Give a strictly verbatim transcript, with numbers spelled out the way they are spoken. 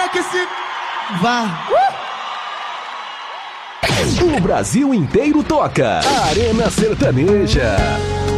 quer que se vá. O Brasil inteiro toca. Arena Sertaneja.